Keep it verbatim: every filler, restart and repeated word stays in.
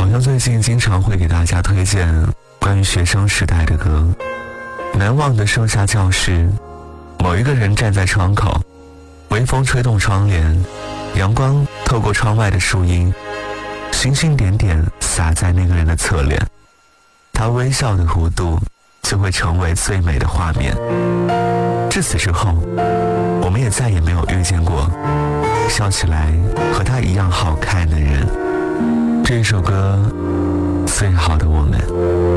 好像最近经常会给大家推荐关于学生时代的歌。难忘的盛夏教室，某一个人站在窗口，微风吹动窗帘，阳光透过窗外的树荫，星星点点洒在那个人的侧脸，他微笑的弧度就会成为最美的画面。至此之后，我们也再也没有遇见过笑起来和他一样好看的人。这首歌《最好的我们》。